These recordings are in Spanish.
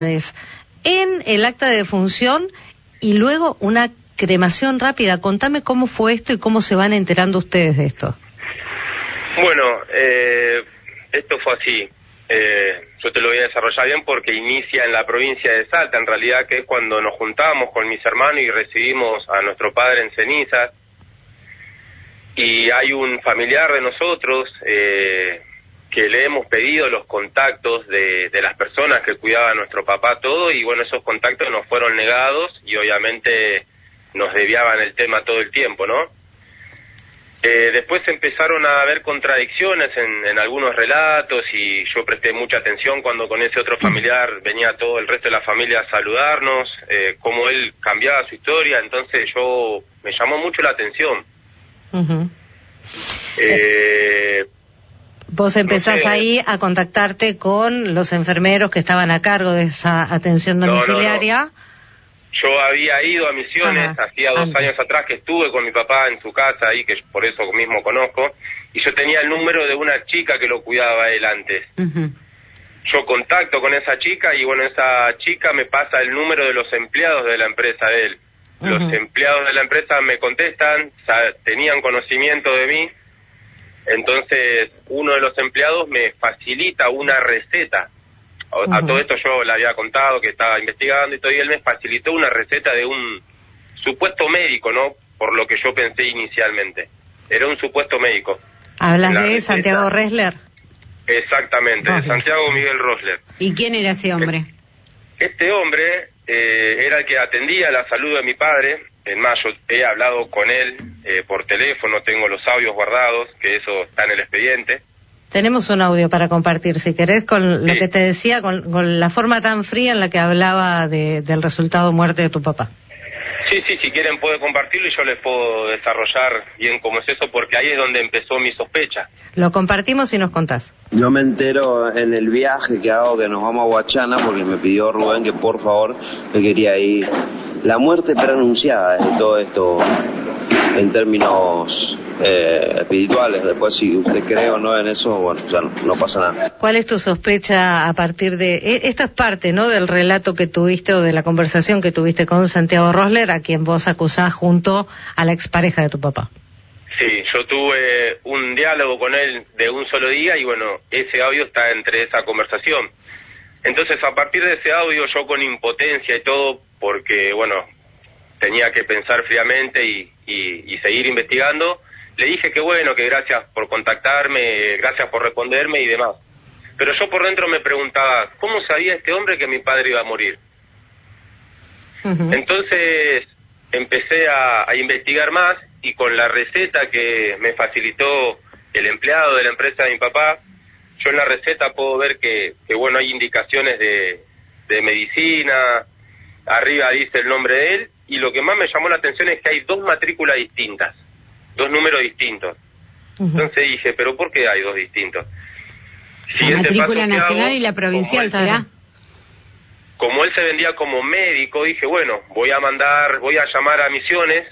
en el acta de defunción y luego una cremación rápida. Contame cómo fue esto y cómo se van enterando ustedes de esto. Bueno, esto fue así. Yo te lo voy a desarrollar bien porque inicia en la provincia de Salta, en realidad, que es cuando nos juntamos con mis hermanos y recibimos a nuestro padre en cenizas. Y hay un familiar de nosotros que le hemos pedido los contactos de las personas que cuidaban a nuestro papá, todo, y bueno, esos contactos nos fueron negados y obviamente nos desviaban el tema todo el tiempo, ¿no? Después empezaron a haber contradicciones en algunos relatos y yo presté mucha atención cuando con ese otro familiar venía todo el resto de la familia a saludarnos, cómo él cambiaba su historia, entonces me llamó mucho la atención. Uh-huh. Vos empezás no sé, ahí a contactarte con los enfermeros que estaban a cargo de esa atención domiciliaria. No. Yo había ido a Misiones, hacía 2 años atrás que estuve con mi papá en su casa ahí, que por eso mismo conozco, y yo tenía el número de una chica que lo cuidaba él antes. Uh-huh. Yo contacto con esa chica y bueno, esa chica me pasa el número de los empleados de la empresa de él. Uh-huh. Los empleados de la empresa me contestan, tenían conocimiento de mí, entonces uno de los empleados me facilita una receta. Uh-huh. A todo esto yo le había contado que estaba investigando y todo, y él me facilitó una receta de un supuesto médico, ¿no? Por lo que yo pensé inicialmente. Era un supuesto médico. ¿Hablas de receta. Santiago Rosler? Exactamente, de Santiago Miguel Rosler. ¿Y quién era ese hombre? Este hombre era el que atendía la salud de mi padre. En mayo he hablado con él por teléfono, tengo los audios guardados, que eso está en el expediente. Tenemos un audio para compartir, si querés, con lo que te decía, con la forma tan fría en la que hablaba del resultado muerte de tu papá. Sí, si quieren puede compartirlo y yo les puedo desarrollar bien cómo es eso, porque ahí es donde empezó mi sospecha. Lo compartimos y nos contás. Yo me entero en el viaje que hago que nos vamos a Huachana, porque me pidió Rubén que por favor me quería ir. La muerte preanunciada de todo esto en términos espirituales. Después si usted cree o no en eso, bueno, ya no pasa nada. ¿Cuál es tu sospecha a partir de... Esta es parte, ¿no?, del relato que tuviste o de la conversación que tuviste con Santiago Rosler, a quien vos acusás junto a la expareja de tu papá. Sí, yo tuve un diálogo con él de un solo día y bueno, ese audio está entre esa conversación. Entonces a partir de ese audio yo con impotencia y todo, porque bueno, tenía que pensar fríamente y seguir investigando, le dije que bueno, que gracias por contactarme, gracias por responderme y demás. Pero yo por dentro me preguntaba, ¿cómo sabía este hombre que mi padre iba a morir? Uh-huh. Entonces empecé a investigar más y con la receta que me facilitó el empleado de la empresa de mi papá, yo en la receta puedo ver que bueno, hay indicaciones de medicina, arriba dice el nombre de él, y lo que más me llamó la atención es que hay 2 matrículas distintas, 2 números distintos. Uh-huh. Entonces dije, ¿pero por qué hay 2 distintos? La matrícula nacional y la provincial, ¿será? Como él se vendía como médico, dije, bueno, voy a llamar a Misiones,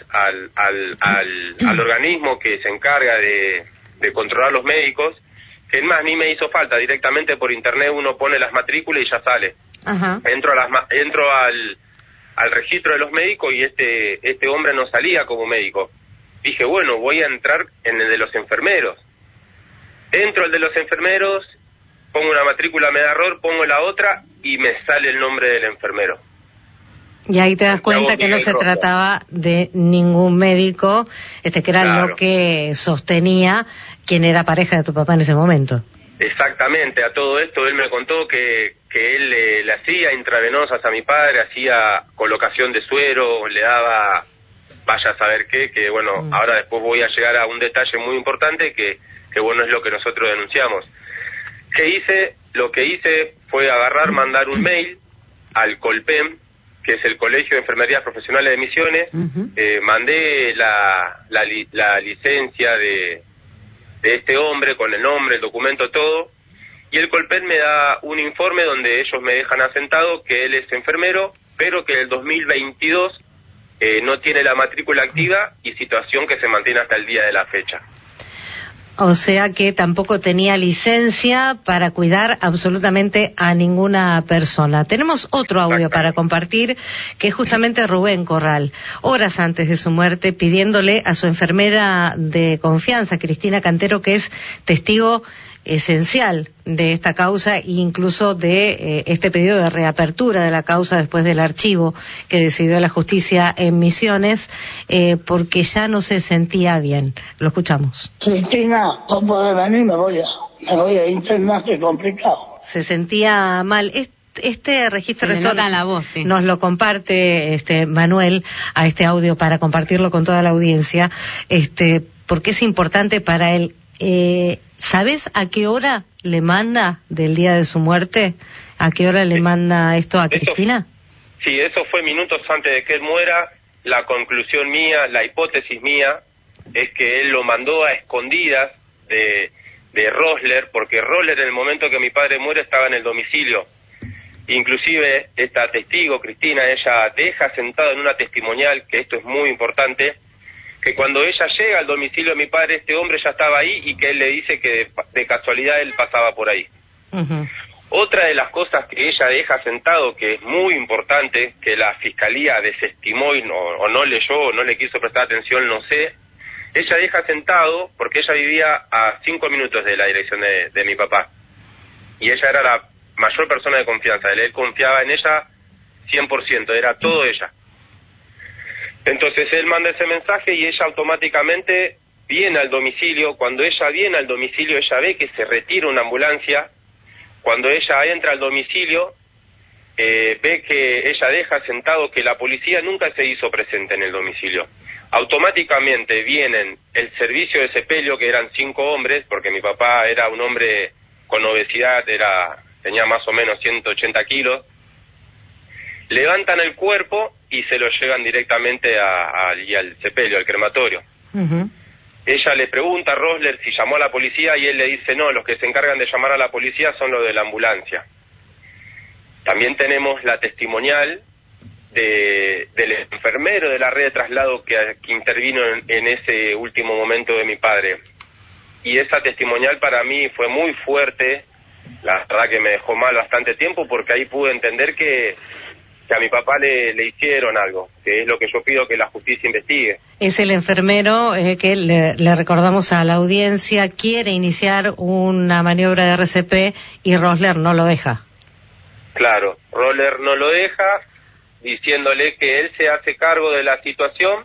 al organismo que se encarga de controlar los médicos, que es más, ni me hizo falta, directamente por internet uno pone las matrículas y ya sale. Uh-huh. Entro al registro de los médicos y este hombre no salía como médico. Dije, bueno, voy a entrar en el de los enfermeros. Entro al de los enfermeros, pongo una matrícula, me da error, pongo la otra y me sale el nombre del enfermero. Y ahí te das cuenta que no se trataba de ningún médico, que era claro, lo que sostenía quien era pareja de tu papá en ese momento. Exactamente, a todo esto él me contó que él le hacía intravenosas a mi padre, hacía colocación de suero, le daba, vaya a saber qué, que bueno, ahora después voy a llegar a un detalle muy importante que bueno, es lo que nosotros denunciamos. ¿Qué hice? Lo que hice fue mandar un mail al Colpem, que es el Colegio de Enfermerías Profesionales de Misiones. Uh-huh. Mandé la licencia de este hombre con el nombre, el documento, todo, y el Colpem me da un informe donde ellos me dejan asentado que él es enfermero, pero que el 2022 no tiene la matrícula activa y situación que se mantiene hasta el día de la fecha. O sea que tampoco tenía licencia para cuidar absolutamente a ninguna persona. Tenemos otro audio para compartir, que es justamente Rubén Corral, horas antes de su muerte, pidiéndole a su enfermera de confianza, Cristina Cantero, que es testigo esencial de esta causa e incluso de este pedido de reapertura de la causa después del archivo que decidió la justicia en Misiones, porque ya no se sentía bien. Lo escuchamos. Cristina, no puede venir, me voy a internar, es complicado. Se sentía mal. Este registro se nota en la voz, sí. Nos lo comparte Manuel a este audio para compartirlo con toda la audiencia, porque es importante para él. ¿Sabes a qué hora le manda del día de su muerte? ¿A qué hora le manda esto a Cristina? Sí, eso fue minutos antes de que él muera. La conclusión mía, la hipótesis mía, es que él lo mandó a escondidas de Rosler, porque Rosler en el momento que mi padre muere estaba en el domicilio. Inclusive esta testigo, Cristina, ella deja sentado en una testimonial, que esto es muy importante, que cuando ella llega al domicilio de mi padre, este hombre ya estaba ahí y que él le dice que de casualidad él pasaba por ahí. Uh-huh. Otra de las cosas que ella deja sentado, que es muy importante, que la fiscalía desestimó y no leyó, o no le quiso prestar atención, no sé, ella deja sentado porque ella vivía a 5 minutos de la dirección de mi papá. Y ella era la mayor persona de confianza, él confiaba en ella 100%, era todo ella. Entonces él manda ese mensaje y ella automáticamente viene al domicilio. Cuando ella viene al domicilio, ella ve que se retira una ambulancia. Cuando ella entra al domicilio, ve que ella deja sentado, que la policía nunca se hizo presente en el domicilio. Automáticamente vienen el servicio de sepelio, que eran 5 hombres, porque mi papá era un hombre con obesidad, tenía más o menos 180 kilos. Levantan el cuerpo y se lo llevan directamente al sepelio, al crematorio. Uh-huh. Ella le pregunta a Rosler si llamó a la policía y él le dice no, los que se encargan de llamar a la policía son los de la ambulancia. También tenemos la testimonial del enfermero de la red de traslado que intervino en ese último momento de mi padre. Y esa testimonial para mí fue muy fuerte, la verdad que me dejó mal bastante tiempo, porque ahí pude entender que a mi papá le hicieron algo, que es lo que yo pido que la justicia investigue. Es el enfermero que le recordamos a la audiencia, quiere iniciar una maniobra de RCP y Rosler no lo deja. Claro, Rosler no lo deja, diciéndole que él se hace cargo de la situación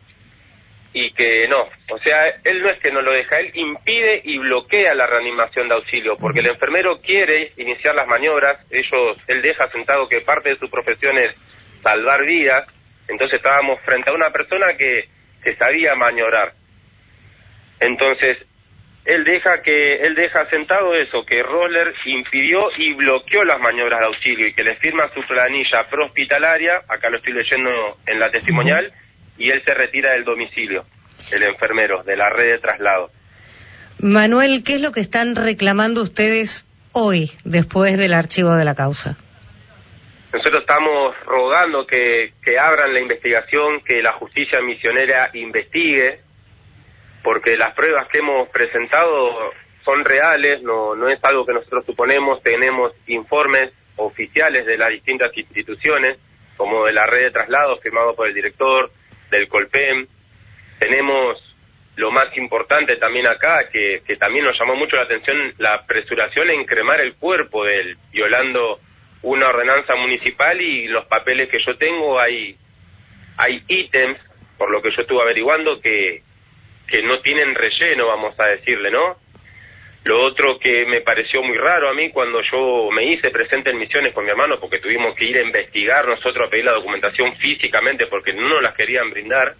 y que no, o sea, él no es que no lo deja, él impide y bloquea la reanimación de auxilio, porque el enfermero quiere iniciar las maniobras, él deja sentado que parte de su profesión es salvar vidas, entonces estábamos frente a una persona que sabía maniobrar. Entonces, él deja sentado eso, que Rosler impidió y bloqueó las maniobras de auxilio y que le firma su planilla prehospitalaria, acá lo estoy leyendo en la testimonial, y él se retira del domicilio, el enfermero, de la red de traslado. Manuel, ¿qué es lo que están reclamando ustedes hoy, después del archivo de la causa? Nosotros estamos rogando que abran la investigación, que la justicia misionera investigue, porque las pruebas que hemos presentado son reales, no es algo que nosotros suponemos, tenemos informes oficiales de las distintas instituciones, como de la red de traslado firmado por el director, del Colpem. Tenemos lo más importante también acá, que también nos llamó mucho la atención, la apresuración en cremar el cuerpo de él, violando una ordenanza municipal, y los papeles que yo tengo, hay ítems, por lo que yo estuve averiguando, que no tienen relleno, vamos a decirle, ¿no? Lo otro que me pareció muy raro a mí cuando yo me hice presente en Misiones con mi hermano, porque tuvimos que ir a investigar nosotros, a pedir la documentación físicamente porque no nos las querían brindar.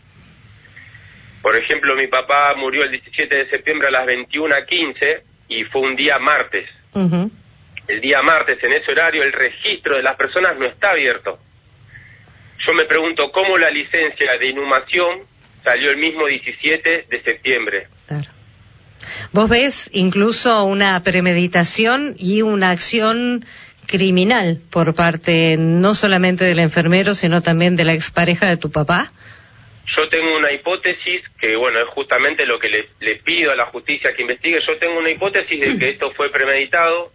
Por ejemplo, mi papá murió el 17 de septiembre a las 21:15 y fue un día martes. Uh-huh. El día martes, en ese horario, el registro de las personas no está abierto. Yo me pregunto cómo la licencia de inhumación salió el mismo 17 de septiembre. Claro. ¿Vos ves incluso una premeditación y una acción criminal por parte no solamente del enfermero, sino también de la expareja de tu papá? Yo tengo una hipótesis que, bueno, es justamente lo que le pido a la justicia que investigue. Yo tengo una hipótesis de que esto fue premeditado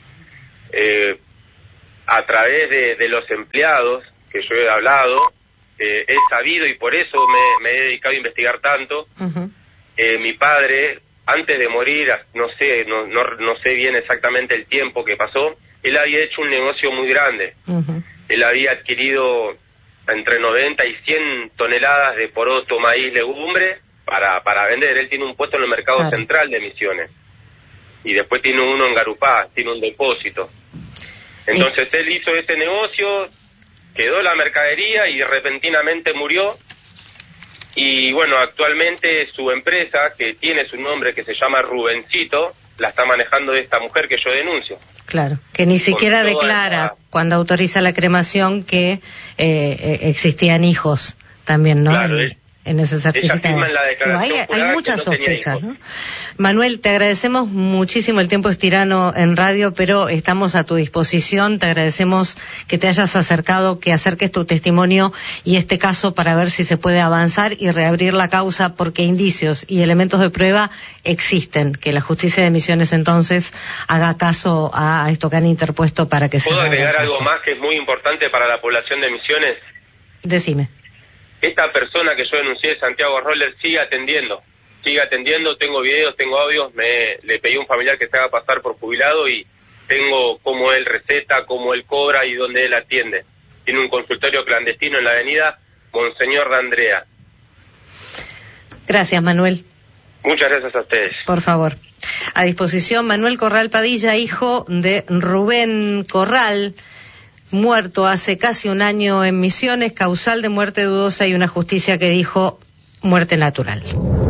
a través de los empleados que yo he hablado. He sabido y por eso me he dedicado a investigar tanto. Mi padre, antes de morir, no sé bien exactamente el tiempo que pasó, él había hecho un negocio muy grande. Él había adquirido entre 90 y 100 toneladas de poroto, maíz, legumbre para vender. Él tiene un puesto en el mercado central de Misiones y después tiene uno en Garupá, tiene un depósito. Entonces él hizo este negocio, quedó la mercadería y repentinamente murió. Y bueno, actualmente su empresa, que tiene su nombre, que se llama Rubencito, la está manejando esta mujer que yo denuncio. Claro, que ni siquiera declara cuando autoriza la cremación que existían hijos también, ¿no? Claro, en ese certificado. Ella firma en la declaración hay muchas sospechas, ¿no? Manuel, te agradecemos muchísimo, el tiempo es tirano en radio, pero estamos a tu disposición. Te agradecemos que te hayas acercado, que acerques tu testimonio y este caso para ver si se puede avanzar y reabrir la causa, porque indicios y elementos de prueba existen. Que la justicia de Misiones entonces haga caso a esto que han interpuesto para que se... ¿Puedo agregar algo más que es muy importante para la población de Misiones? Decime. Esta persona que yo denuncié, Santiago Roller, sigue atendiendo, tengo videos, tengo audios, le pedí a un familiar que se haga pasar por jubilado y tengo cómo él receta, cómo él cobra y dónde él atiende. Tiene un consultorio clandestino en la avenida Monseñor de Andrea. Gracias, Manuel. Muchas gracias a ustedes. Por favor. A disposición, Manuel Corral Padilla, hijo de Rubén Corral, muerto hace casi un año en Misiones, causal de muerte dudosa y una justicia que dijo muerte natural.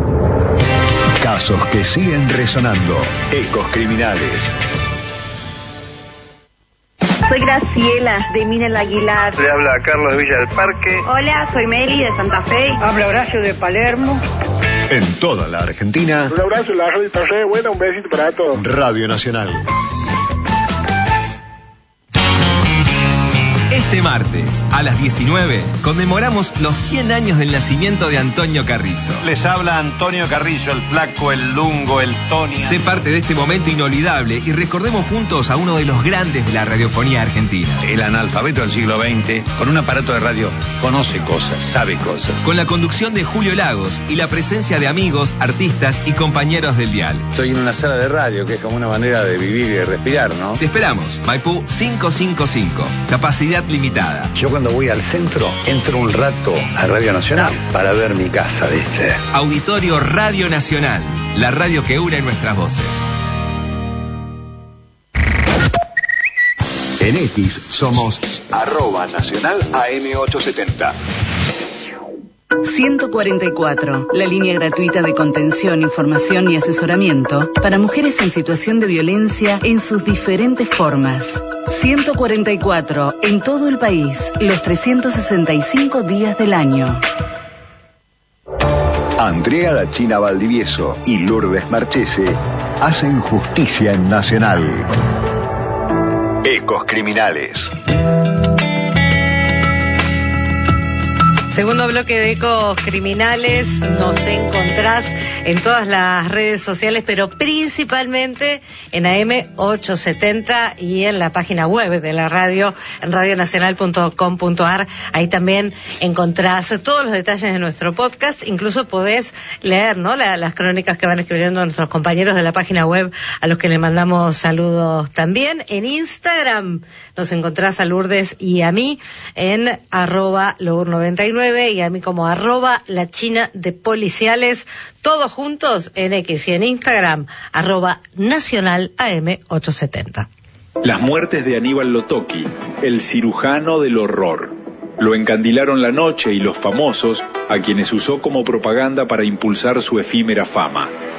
Casos que siguen resonando. Ecos criminales. Soy Graciela, de Minel Aguilar. Le habla Carlos de Villa del Parque. Hola, soy Meli, de Santa Fe. Habla Horacio, de Palermo. En toda la Argentina. Un abrazo, la radio está re buena, un besito para todos. Radio Nacional. Este martes, a las 19, conmemoramos los 100 años del nacimiento de Antonio Carrizo. Les habla Antonio Carrizo, el flaco, el lungo, el Tony. Sé parte de este momento inolvidable y recordemos juntos a uno de los grandes de la radiofonía argentina. El analfabeto del siglo XX, con un aparato de radio, conoce cosas, sabe cosas. Con la conducción de Julio Lagos y la presencia de amigos, artistas y compañeros del dial. Estoy en una sala de radio, que es como una manera de vivir y de respirar, ¿no? Te esperamos, Maipú 555, capacidad limitada. Yo cuando voy al centro, entro un rato a Radio Nacional para ver mi casa, ¿viste? Auditorio Radio Nacional, la radio que une nuestras voces. En X somos @Nacional AM870. 144, la línea gratuita de contención, información y asesoramiento para mujeres en situación de violencia en sus diferentes formas. 144, en todo el país, los 365 días del año. Andrea La China Valdivieso y Lourdes Marchese hacen justicia en Nacional. Ecos criminales. Segundo bloque de Ecos Criminales, nos encontrás en todas las redes sociales, pero principalmente en AM870 y en la página web de la radio, en radionacional.com.ar. Ahí también encontrás todos los detalles de nuestro podcast, incluso podés leer, ¿no?, las crónicas que van escribiendo nuestros compañeros de la página web, a los que le mandamos saludos también. En Instagram nos encontrás a Lourdes y a mí en @Lour99 y a mí como @La China de Policiales, todos juntos en X y en Instagram @Nacional AM870. Las muertes de Aníbal Lotoki, el cirujano del horror. Lo encandilaron la noche y los famosos, a quienes usó como propaganda para impulsar su efímera fama.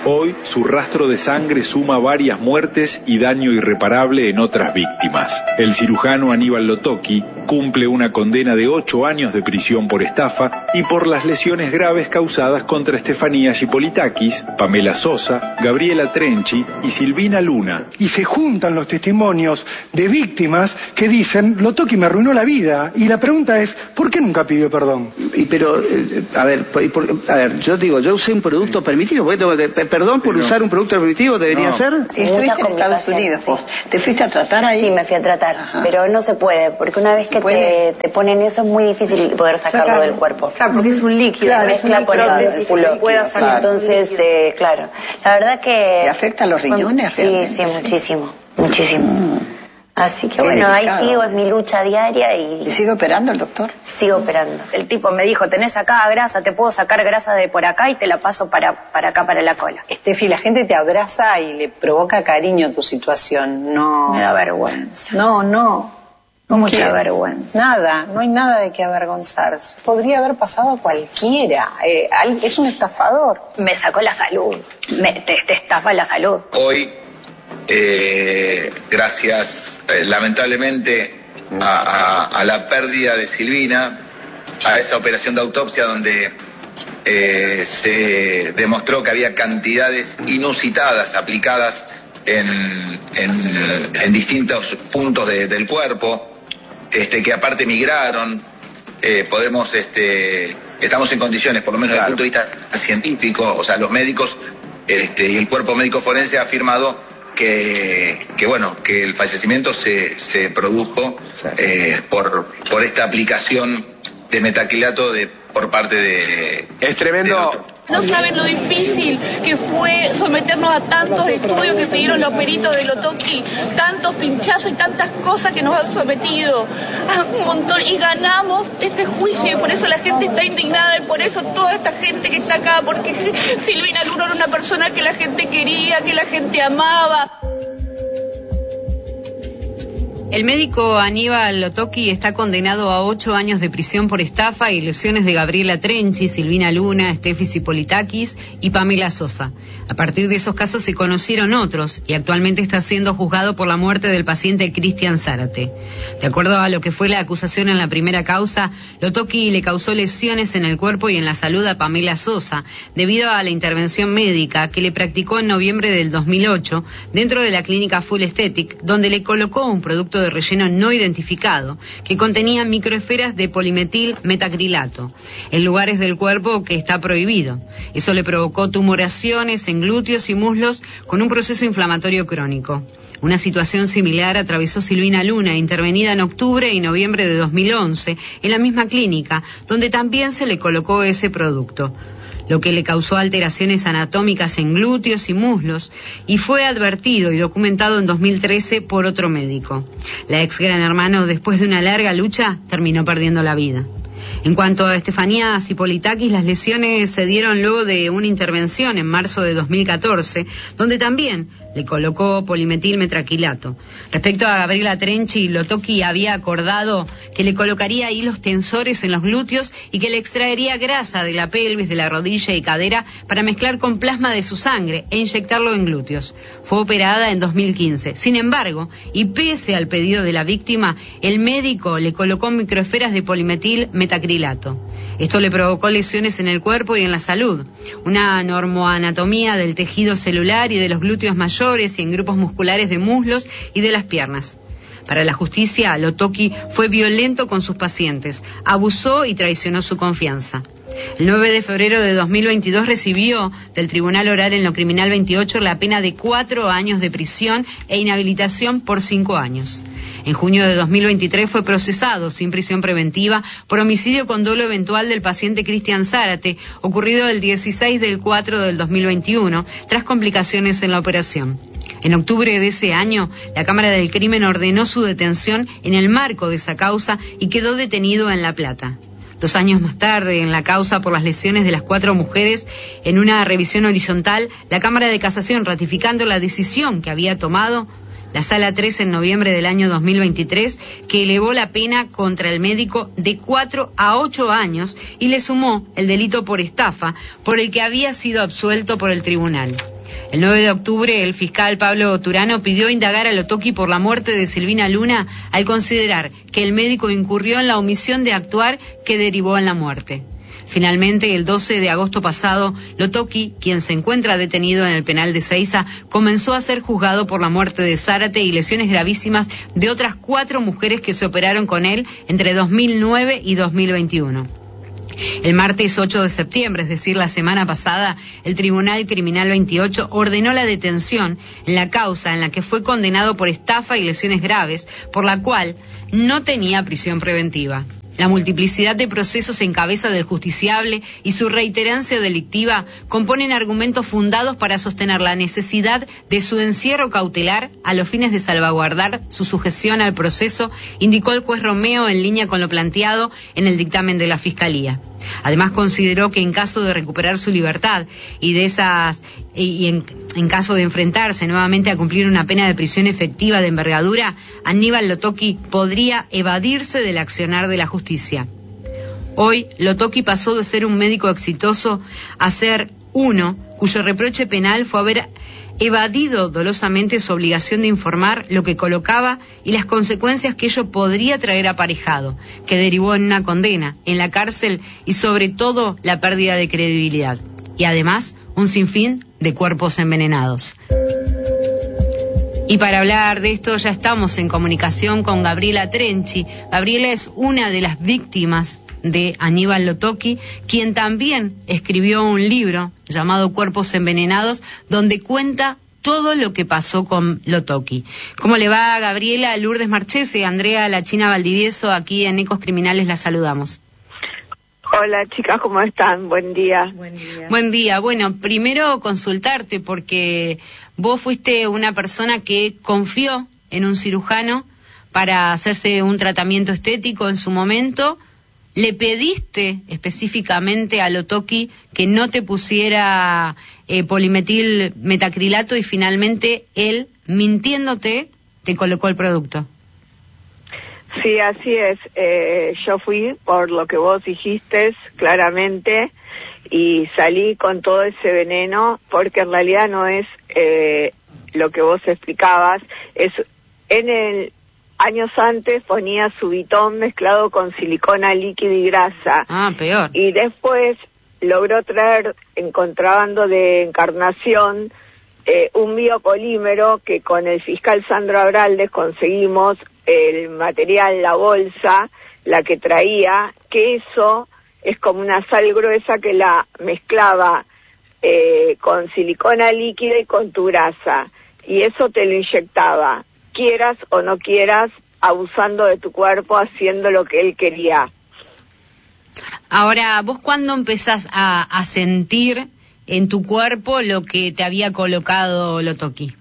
Hoy, su rastro de sangre suma varias muertes y daño irreparable en otras víctimas. El cirujano Aníbal Lotoki cumple una condena de 8 años de prisión por estafa y por las lesiones graves causadas contra Estefanía Chipolitakis, Pamela Sosa, Gabriela Trenchi y Silvina Luna. Y se juntan los testimonios de víctimas que dicen, Lotoki me arruinó la vida. Y la pregunta es, ¿por qué nunca pidió perdón? A ver, yo digo, yo usé un producto permitido, perdón por usar un producto permitido, ¿debería ser? Si estuviste en Estados Unidos, vos, ¿te fuiste a tratar ahí? Sí, me fui a tratar, pero no se puede, porque una vez que te ponen eso es muy difícil poder sacarlo del cuerpo. Claro, porque es un líquido, mezcla con el músculo. Entonces, claro, la verdad que... ¿Te afectan los riñones? Sí, muchísimo. Así que bueno, ahí sigo, es mi lucha diaria y... ¿Y sigue operando el doctor? Sigo operando. El tipo me dijo, tenés acá grasa, te puedo sacar grasa de por acá y te la paso para acá, para la cola. Estefi, la gente te abraza y le provoca cariño tu situación, no... Me da vergüenza. No. Mucha vergüenza. Nada, no hay nada de qué avergonzarse. Podría haber pasado a cualquiera. Es un estafador. Me sacó la salud. Te estafa la salud. Hoy, gracias lamentablemente a la pérdida de Silvina, a esa operación de autopsia donde se demostró que había cantidades inusitadas aplicadas en distintos puntos del cuerpo, que aparte migraron, estamos en condiciones, por lo menos desde el punto de vista científico, o sea, los médicos y el cuerpo médico forense ha afirmado que el fallecimiento se produjo por esta aplicación de metacrilato por parte de... Es tremendo. No saben lo difícil que fue someternos a tantos estudios que pidieron los peritos de Lotoki, tantos pinchazos y tantas cosas que nos han sometido, un montón, y ganamos este juicio, y por eso la gente está indignada, y por eso toda esta gente que está acá, porque Silvina Luna era una persona que la gente quería, que la gente amaba. El médico Aníbal Lotoki está condenado a 8 años de prisión por estafa y lesiones de Gabriela Trenchi, Silvina Luna, Estefi Chipolitakis y Pamela Sosa. A partir de esos casos se conocieron otros y actualmente está siendo juzgado por la muerte del paciente Cristian Zárate. De acuerdo a lo que fue la acusación en la primera causa, Lotoki le causó lesiones en el cuerpo y en la salud a Pamela Sosa debido a la intervención médica que le practicó en noviembre del 2008 dentro de la clínica Full Aesthetic, donde le colocó un producto de relleno no identificado que contenía microesferas de polimetil metacrilato en lugares del cuerpo que está prohibido. Eso le provocó tumoraciones en glúteos y muslos con un proceso inflamatorio crónico. Una situación similar atravesó Silvina Luna, intervenida en octubre y noviembre de 2011 en la misma clínica, donde también se le colocó ese producto, lo que le causó alteraciones anatómicas en glúteos y muslos, y fue advertido y documentado en 2013 por otro médico. La ex Gran Hermano, después de una larga lucha, terminó perdiendo la vida. En cuanto a Estefanía Chipolitakis, las lesiones se dieron luego de una intervención en marzo de 2014, donde también le colocó polimetil metacrilato. Respecto a Gabriela Trenchi, Lotoki había acordado que le colocaría hilos tensores en los glúteos y que le extraería grasa de la pelvis, de la rodilla y cadera para mezclar con plasma de su sangre e inyectarlo en glúteos. Fue operada en 2015. Sin embargo, y pese al pedido de la víctima, el médico le colocó microesferas de polimetil metacrilato. Esto le provocó lesiones en el cuerpo y en la salud, una normoanatomía del tejido celular y de los glúteos mayores y en grupos musculares de muslos y de las piernas. Para la justicia, Lotoki fue violento con sus pacientes, abusó y traicionó su confianza. El 9 de febrero de 2022 recibió del Tribunal Oral en lo Criminal 28 la pena de 4 años de prisión e inhabilitación por 5 años. En junio de 2023 fue procesado sin prisión preventiva por homicidio con dolo eventual del paciente Cristian Zárate, ocurrido el 16 del 4 del 2021, tras complicaciones en la operación. En octubre de ese año, la Cámara del Crimen ordenó su detención en el marco de esa causa y quedó detenido en La Plata. 2 años más tarde, en la causa por las lesiones de las 4 mujeres, en una revisión horizontal, la Cámara de Casación, ratificando la decisión que había tomado, la Sala 3 en noviembre del año 2023, que elevó la pena contra el médico de 4 a 8 años y le sumó el delito por estafa, por el que había sido absuelto por el tribunal. El 9 de octubre, el fiscal Pablo Turano pidió indagar a Lotoki por la muerte de Silvina Luna al considerar que el médico incurrió en la omisión de actuar que derivó en la muerte. Finalmente, el 12 de agosto pasado, Lotoki, quien se encuentra detenido en el penal de Seiza, comenzó a ser juzgado por la muerte de Zárate y lesiones gravísimas de otras 4 mujeres que se operaron con él entre 2009 y 2021. El martes 8 de septiembre, es decir, la semana pasada, el Tribunal Criminal 28 ordenó la detención en la causa en la que fue condenado por estafa y lesiones graves, por la cual no tenía prisión preventiva. La multiplicidad de procesos en cabeza del justiciable y su reiterancia delictiva componen argumentos fundados para sostener la necesidad de su encierro cautelar a los fines de salvaguardar su sujeción al proceso, indicó el juez Romeo en línea con lo planteado en el dictamen de la Fiscalía. Además, consideró que en caso de recuperar su libertad en caso de enfrentarse nuevamente a cumplir una pena de prisión efectiva de envergadura, Aníbal Lotoki podría evadirse del accionar de la justicia. Hoy, Lotoki pasó de ser un médico exitoso a ser uno cuyo reproche penal fue haber evadido dolosamente su obligación de informar lo que colocaba y las consecuencias que ello podría traer aparejado, que derivó en una condena, en la cárcel y sobre todo la pérdida de credibilidad. Y además, un sinfín de cuerpos envenenados. Y para hablar de esto ya estamos en comunicación con Gabriela Trenchi. Gabriela es una de las víctimas de Aníbal Lotoki, quien también escribió un libro llamado Cuerpos Envenenados, donde cuenta todo lo que pasó con Lotoki. ¿Cómo le va, Gabriela? Lourdes Marchese, Andrea La China Valdivieso, aquí en Ecos Criminales la saludamos. Hola, chicas, ¿cómo están? Buen día. Buen día. Buen día. Bueno, primero consultarte, porque vos fuiste una persona que confió en un cirujano para hacerse un tratamiento estético en su momento. ¿Le pediste específicamente a Lotoki que no te pusiera polimetil metacrilato y finalmente él, mintiéndote, te colocó el producto? Sí, así es. Yo fui por lo que vos dijiste claramente y salí con todo ese veneno porque en realidad no es lo que vos explicabas. Es en el años antes ponía Subitón mezclado con silicona líquida y grasa. Ah, peor. Y después logró traer en contrabando de Encarnación un biopolímero que con el fiscal Sandro Abraldes conseguimos el material, la bolsa, la que traía, que eso es como una sal gruesa que la mezclaba con silicona líquida y con tu grasa. Y eso te lo inyectaba, quieras o no quieras, abusando de tu cuerpo, haciendo lo que él quería. Ahora, ¿vos cuándo empezás a sentir en tu cuerpo lo que te había colocado Lotoki?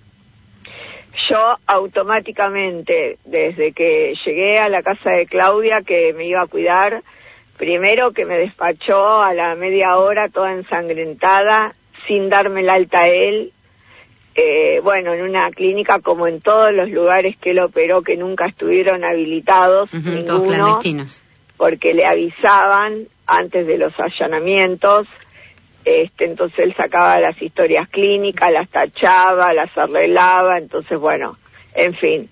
Yo automáticamente, desde que llegué a la casa de Claudia, que me iba a cuidar, primero que me despachó a la media hora toda ensangrentada, sin darme el alta a él, bueno, en una clínica como en todos los lugares que él operó, que nunca estuvieron habilitados, ninguno, todos clandestinos. Porque le avisaban antes de los allanamientos. Entonces él sacaba las historias clínicas, las tachaba, las arreglaba, entonces bueno, en fin.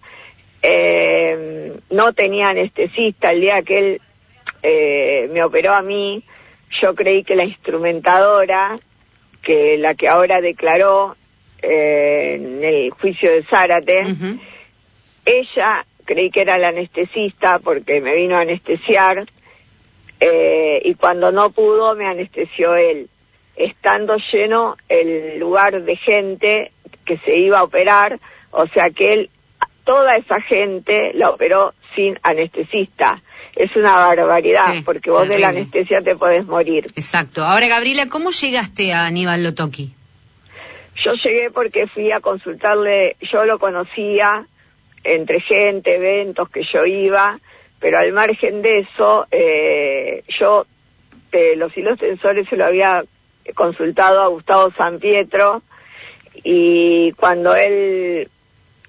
No tenía anestesista. El día que él me operó a mí, yo creí que la instrumentadora, que la que ahora declaró en el juicio de Zárate, ella creí que era la anestesista porque me vino a anestesiar, y cuando no pudo me anestesió él, estando lleno el lugar de gente que se iba a operar, o sea que él, toda esa gente la operó sin anestesista. Es una barbaridad, sí, porque vos terrible. De la anestesia te podés morir. Exacto. Ahora, Gabriela, ¿cómo llegaste a Aníbal Lotoki? Yo llegué porque fui a consultarle, yo lo conocía entre gente, eventos que yo iba, pero al margen de eso, yo los hilos tensores se lo había consultado a Gustavo San Pietro, y cuando él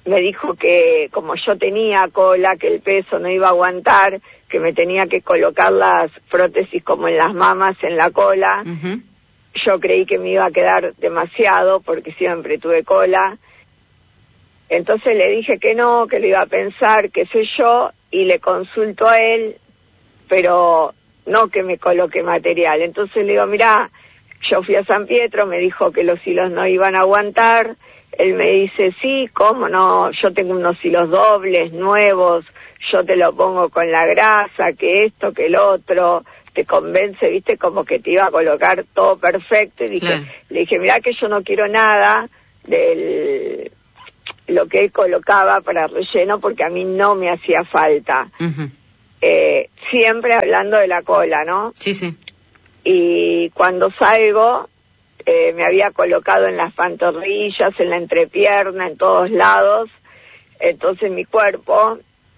me dijo que como yo tenía cola, que el peso no iba a aguantar, que me tenía que colocar las prótesis como en las mamas, en la cola. Yo creí que me iba a quedar demasiado porque siempre tuve cola. Entonces le dije que no, que lo iba a pensar, qué sé yo, y le consulto a él, pero no que me coloque material. Entonces le digo, mirá, yo fui a San Pietro, me dijo que los hilos no iban a aguantar. Él me dice, sí, ¿cómo no? Yo tengo unos hilos dobles, nuevos, yo te lo pongo con la grasa, que esto, que el otro, te convence, viste, como que te iba a colocar todo perfecto. Y dije, claro. Le dije, mirá que yo no quiero nada de lo que él colocaba para relleno, porque a mí no me hacía falta. Siempre hablando de la cola, ¿no? Sí, sí. Y cuando salgo, me había colocado en las pantorrillas, en la entrepierna, en todos lados. Entonces mi cuerpo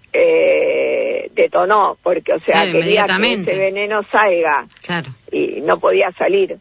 detonó, porque, o sea, quería que ese veneno salga. Claro. Y no podía salir.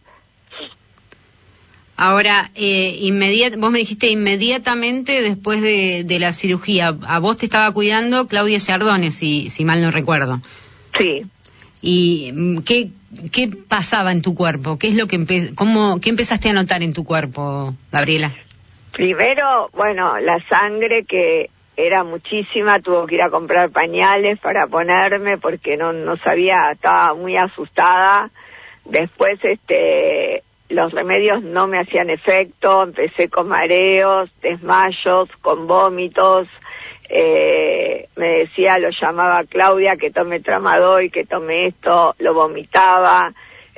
Ahora, vos me dijiste inmediatamente después de la cirugía, a vos te estaba cuidando Claudia Ciardone, si mal no recuerdo. Sí. ¿Y qué pasaba en tu cuerpo? ¿Qué es lo que qué empezaste a notar en tu cuerpo, Gabriela? Primero, bueno, la sangre, que era muchísima, tuvo que ir a comprar pañales para ponerme porque no sabía, estaba muy asustada. Después, los remedios no me hacían efecto, empecé con mareos, desmayos, con vómitos. Me decía, lo llamaba Claudia, que tome tramadol, que tome esto, lo vomitaba.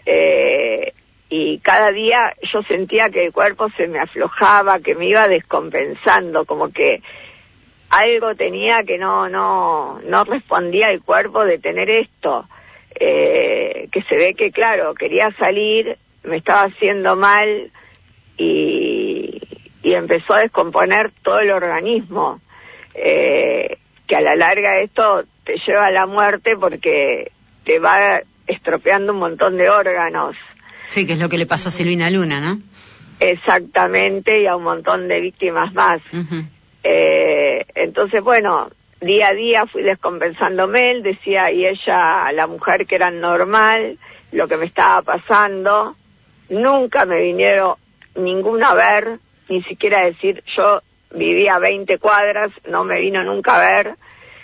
Y cada día yo sentía que el cuerpo se me aflojaba, que me iba descompensando, como que algo tenía que no respondía el cuerpo de tener esto. Que se ve que, claro, quería salir, me estaba haciendo mal y empezó a descomponer todo el organismo. Que a la larga esto te lleva a la muerte porque te va estropeando un montón de órganos. Sí, que es lo que le pasó a Silvina Luna, ¿no? Exactamente, y a un montón de víctimas más. Entonces, bueno, día a día fui descompensándome, él decía, y ella, la mujer, que era normal lo que me estaba pasando. Nunca me vinieron ninguna a ver, ni siquiera a decir, yo vivía a 20 cuadras, no me vino nunca a ver.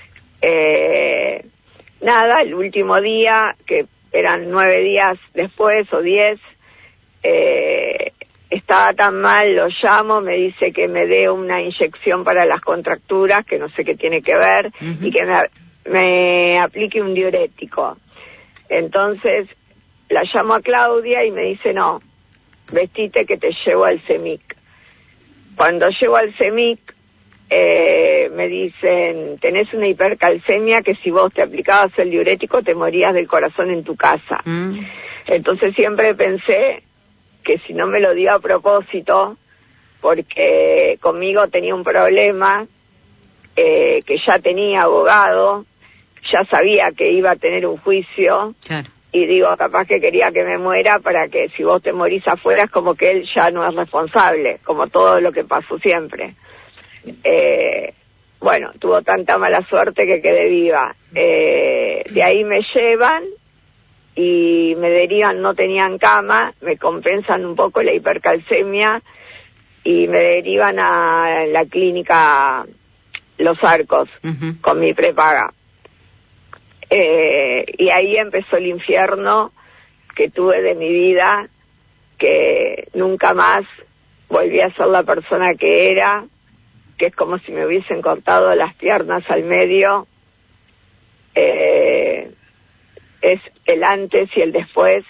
Nada, el último día, que eran 9 días después o 10, estaba tan mal, lo llamo, me dice que me dé una inyección para las contracturas, que no sé qué tiene que ver, y que me aplique un diurético. Entonces la llamo a Claudia y me dice, no, vestite que te llevo al CEMIC. Cuando llego al CEMIC, me dicen, tenés una hipercalcemia que si vos te aplicabas el diurético te morías del corazón en tu casa. Entonces siempre pensé que si no me lo dio a propósito, porque conmigo tenía un problema, que ya tenía abogado, ya sabía que iba a tener un juicio. Claro. Y digo, capaz que quería que me muera para que si vos te morís afuera es como que él ya no es responsable, como todo lo que pasó siempre. Bueno, tuvo tanta mala suerte que quedé viva. De ahí me llevan y me derivan, no tenían cama, me compensan un poco la hipercalcemia y me derivan a la clínica Los Arcos con mi prepaga. Y ahí empezó el infierno que tuve de mi vida, que nunca más volví a ser la persona que era, que es como si me hubiesen cortado las piernas al medio. Es el antes y el después,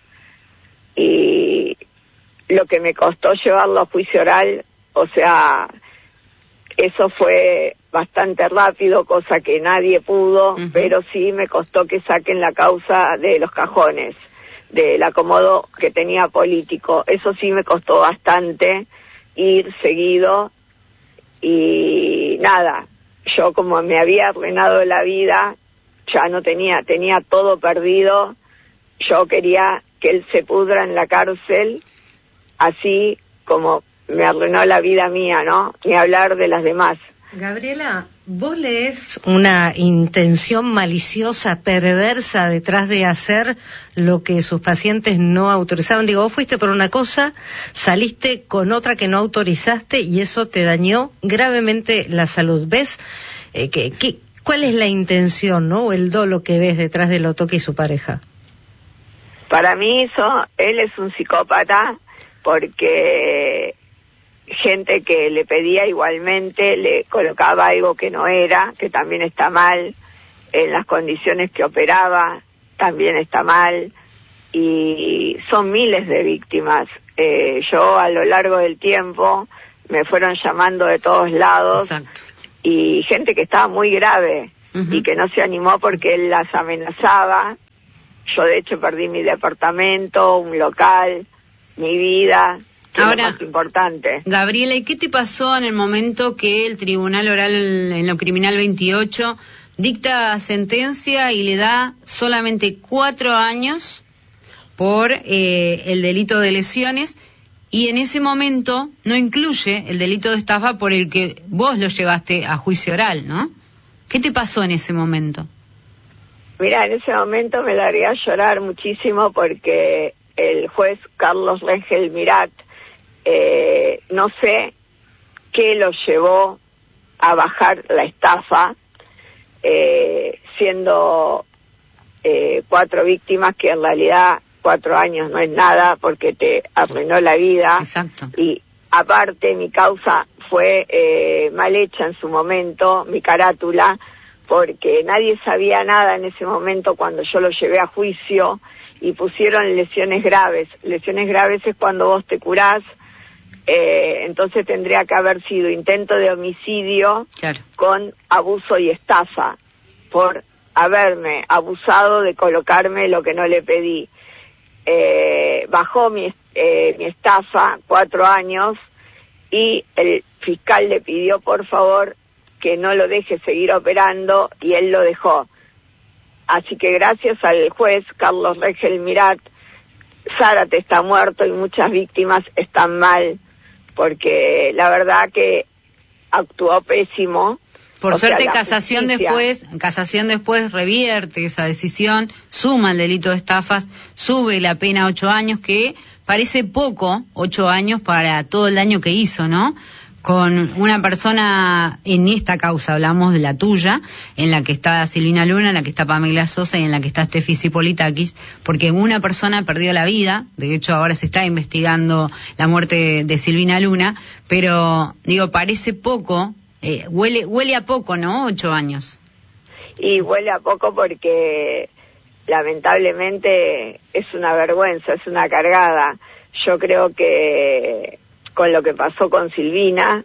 y lo que me costó llevarlo a juicio oral, o sea, eso fue bastante rápido, cosa que nadie pudo, pero sí me costó que saquen la causa de los cajones, del acomodo que tenía político. Eso sí me costó bastante ir seguido, y nada, yo como me había arruinado la vida, ya no tenía todo perdido. Yo quería que él se pudra en la cárcel, así como me arruinó la vida mía, ¿no? Ni hablar de las demás. Gabriela, ¿vos lees una intención maliciosa, perversa detrás de hacer lo que sus pacientes no autorizaban? Digo, vos fuiste por una cosa, saliste con otra que no autorizaste y eso te dañó gravemente la salud. ¿Ves cuál es la intención, no, o el dolo que ves detrás de Lotoki y su pareja? Para mí él es un psicópata porque gente que le pedía igualmente le colocaba algo que no era, que también está mal, en las condiciones que operaba también está mal, y son miles de víctimas. Yo a lo largo del tiempo me fueron llamando de todos lados. Exacto. Y gente que estaba muy grave y que no se animó porque él las amenazaba. Yo de hecho perdí mi departamento, un local, mi vida. Ahora, lo más importante. Gabriela, ¿y qué te pasó en el momento que el Tribunal Oral en lo Criminal 28 dicta sentencia y le da solamente 4 años por el delito de lesiones, y en ese momento no incluye el delito de estafa por el que vos lo llevaste a juicio oral, ¿no? ¿Qué te pasó en ese momento? Mira, en ese momento me largué a llorar muchísimo porque el juez Carlos Rengel Mirat, no sé qué lo llevó a bajar la estafa, siendo 4 víctimas, que en realidad 4 años no es nada porque te arruinó la vida. Exacto. Y aparte mi causa fue mal hecha en su momento, mi carátula, porque nadie sabía nada en ese momento cuando yo lo llevé a juicio y pusieron lesiones graves. Lesiones graves es cuando vos te curás, entonces tendría que haber sido intento de homicidio, claro, con abuso y estafa, por haberme abusado de colocarme lo que no le pedí. Bajó mi estafa 4 años y el fiscal le pidió por favor que no lo deje seguir operando y él lo dejó. Así que gracias al juez Carlos Rengel Mirat, Zárate está muerto y muchas víctimas están mal, porque la verdad que actuó pésimo. Por suerte, casación después revierte esa decisión, suma el delito de estafas, sube la pena a 8 años, que parece poco, 8 años para todo el daño que hizo, ¿no? Con una persona, en esta causa hablamos de la tuya, en la que está Silvina Luna, en la que está Pamela Sosa y en la que está Steffi Politakis, porque una persona perdió la vida. De hecho ahora se está investigando la muerte de Silvina Luna, pero digo, parece poco, huele a poco, ¿no? 8 años. Y huele a poco porque lamentablemente es una vergüenza, es una cargada. Yo creo que con lo que pasó con Silvina,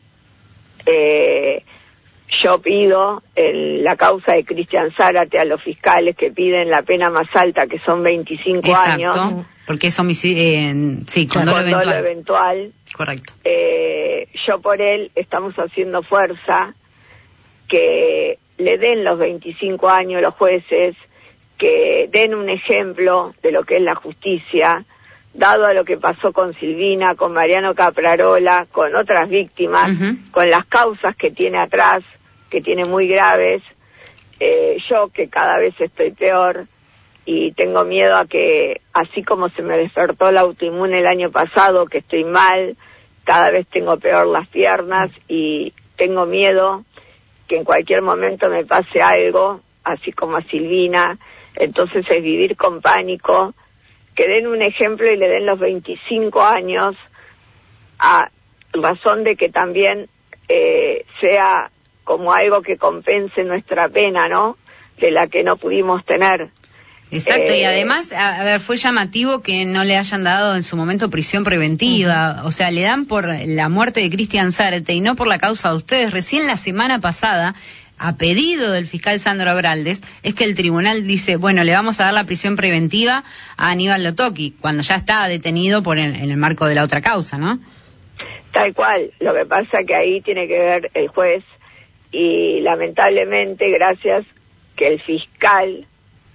yo pido en la causa de Cristian Zárate a los fiscales que piden la pena más alta, que son 25 Exacto, años. Porque es homicidio, sí, con dolo eventual. Correcto. Yo por él estamos haciendo fuerza, que le den los 25 años los jueces, que den un ejemplo de lo que es la justicia, dado a lo que pasó con Silvina, con Mariano Caprarola, con otras víctimas, con las causas que tiene atrás, que tiene muy graves. Yo que cada vez estoy peor y tengo miedo a que, así como se me despertó la autoinmune el año pasado, que estoy mal, cada vez tengo peor las piernas y tengo miedo que en cualquier momento me pase algo, así como a Silvina. Entonces es vivir con pánico, que den un ejemplo y le den los 25 años, a razón de que también sea como algo que compense nuestra pena, ¿no? De la que no pudimos tener. Exacto, y además, a ver, fue llamativo que no le hayan dado en su momento prisión preventiva. O sea, le dan por la muerte de Cristian Zárate y no por la causa de ustedes. Recién la semana pasada, a pedido del fiscal Sandro Abraldes, es que el tribunal dice, bueno, le vamos a dar la prisión preventiva a Aníbal Lotoki, cuando ya está detenido en el marco de la otra causa, ¿no? Tal cual. Lo que pasa que ahí tiene que ver el juez, y lamentablemente, gracias que el fiscal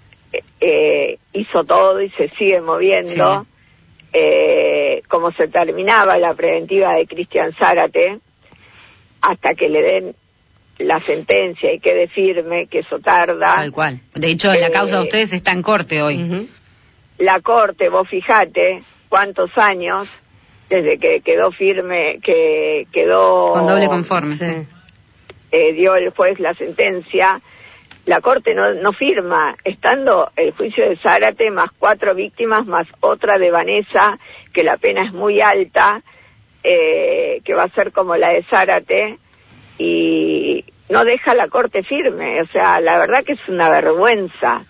hizo todo y se sigue moviendo, como se terminaba la preventiva de Cristian Zárate, hasta que le den la sentencia y quede firme, que eso tarda. Tal cual. De hecho, la causa de ustedes está en corte hoy. La corte, vos fijate cuántos años desde que quedó firme, que quedó... Con doble conforme, sí. Dio el juez la sentencia, la corte no firma, estando el juicio de Zárate más 4 víctimas, más otra de Vanessa, que la pena es muy alta, que va a ser como la de Zárate, y no deja la corte firme. O sea, la verdad que es una vergüenza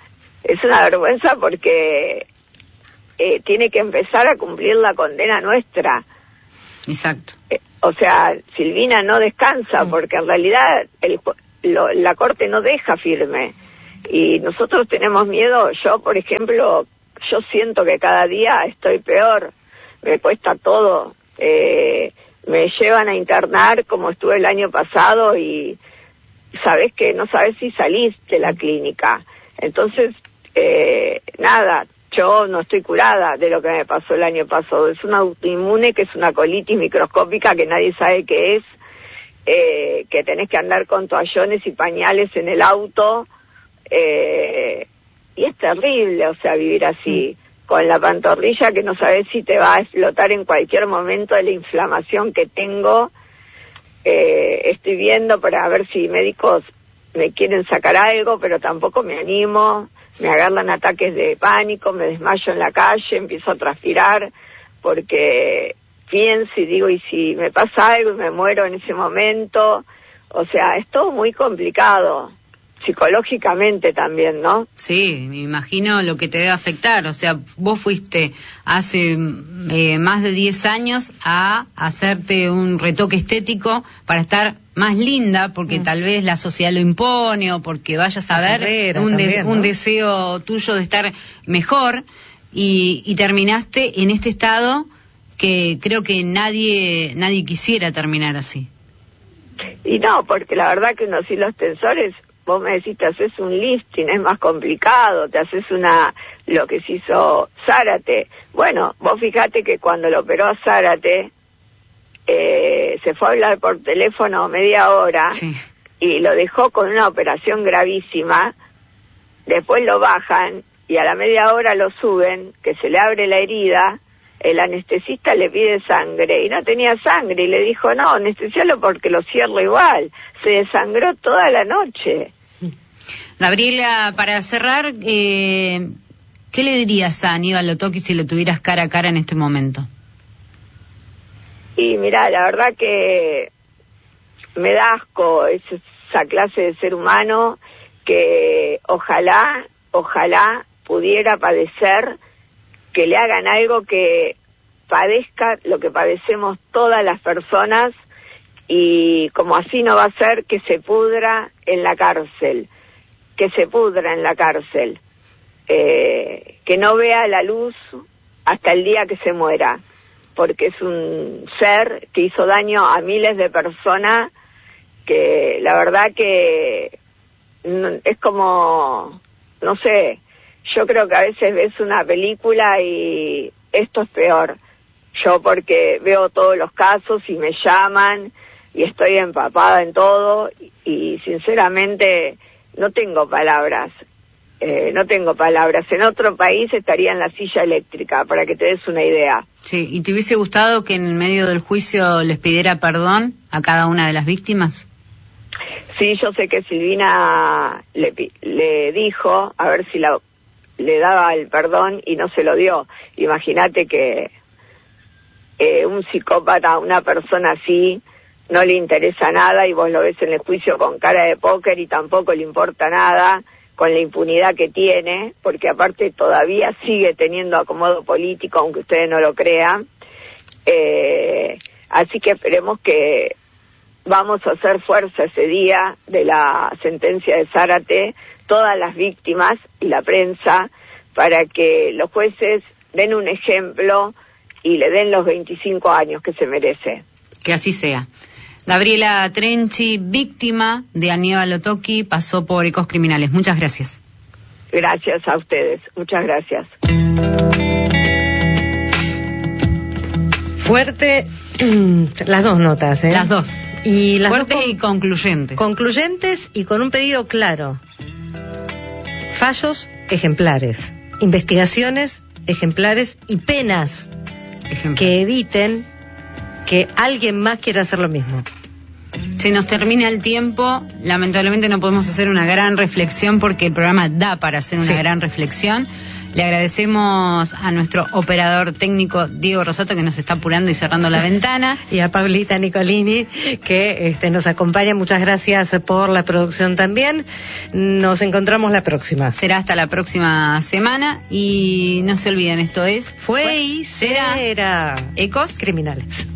porque tiene que empezar a cumplir la condena nuestra. Exacto. O sea, Silvina no descansa porque en realidad la corte no deja firme y nosotros tenemos miedo. Yo, por ejemplo, yo siento que cada día estoy peor, me cuesta todo, me llevan a internar como estuve el año pasado y sabés que no sabés si salís de la clínica. Entonces, nada, yo no estoy curada de lo que me pasó el año pasado. Es una autoinmune, que es una colitis microscópica que nadie sabe qué es, que tenés que andar con toallones y pañales en el auto, y es terrible, o sea, vivir así, con la pantorrilla que no sabés si te va a explotar en cualquier momento de la inflamación que tengo. Estoy viendo para ver si médicos me quieren sacar algo, pero tampoco me animo, me agarran ataques de pánico, me desmayo en la calle, empiezo a transpirar, porque pienso y digo, ¿y si me pasa algo y me muero en ese momento? O sea, es todo muy complicado, psicológicamente también, ¿no? Sí, me imagino lo que te debe afectar. O sea, vos fuiste hace más de 10 años a hacerte un retoque estético para estar más linda, porque tal vez la sociedad lo impone o porque vayas a ver un deseo tuyo de estar mejor, y terminaste en este estado que creo que nadie quisiera terminar así. Y no, porque la verdad que unos hilos tensores, vos me decís, te haces un lifting, es más complicado, te haces lo que se hizo Zárate. Bueno, vos fijate que cuando lo operó a Zárate, se fue a hablar por teléfono media hora, sí, y lo dejó con una operación gravísima. Después lo bajan y a la media hora lo suben, que se le abre la herida, el anestesista le pide sangre y no tenía sangre y le dijo, no, anestesialo porque lo cierro igual. Se desangró toda la noche. Gabriela, para cerrar, ¿qué le dirías a Aníbal Lotoki si lo tuvieras cara a cara en este momento? Y mirá, la verdad que me da asco esa clase de ser humano que ojalá pudiera padecer, que le hagan algo que padezca lo que padecemos todas las personas, y como así no va a ser, que se pudra en la cárcel, que no vea la luz hasta el día que se muera, porque es un ser que hizo daño a miles de personas, que la verdad que es como, no sé, yo creo que a veces ves una película y esto es peor. Yo porque veo todos los casos y me llaman y estoy empapada en todo y sinceramente no tengo palabras. En otro país estaría en la silla eléctrica, para que te des una idea. Sí, ¿y te hubiese gustado que en medio del juicio les pidiera perdón a cada una de las víctimas? Sí, yo sé que Silvina le dijo a ver si le daba el perdón y no se lo dio. Imagínate que un psicópata, una persona así, no le interesa nada y vos lo ves en el juicio con cara de póker y tampoco le importa nada, con la impunidad que tiene, porque aparte todavía sigue teniendo acomodo político, aunque ustedes no lo crean. Así que esperemos que vamos a hacer fuerza ese día de la sentencia de Zárate, todas las víctimas y la prensa, para que los jueces den un ejemplo y le den los 25 años que se merece. Que así sea. Gabriela Trenchi, víctima de Aníbal Lotoki, pasó por Ecos Criminales. Muchas gracias. Gracias a ustedes. Muchas gracias. Fuerte las dos notas, ¿eh? Las dos. Y las fuertes dos y concluyentes. Concluyentes y con un pedido claro. Fallos ejemplares, investigaciones ejemplares y penas que eviten que alguien más quiera hacer lo mismo. Se nos termina el tiempo, lamentablemente no podemos hacer una gran reflexión porque el programa da para hacer una gran reflexión. Le agradecemos a nuestro operador técnico Diego Rosato, que nos está apurando y cerrando la ventana. Y a Paulita Nicolini, que nos acompaña. Muchas gracias por la producción también. Nos encontramos la próxima. Será hasta la próxima semana. Y no se olviden, esto es... Fue y será. Ecos Criminales.